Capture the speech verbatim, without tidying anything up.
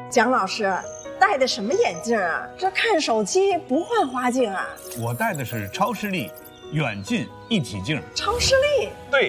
蒋老师戴的什么眼镜啊？这看手机不换花镜啊？ 我戴的是超视力远近一体镜。 超视力？ 对，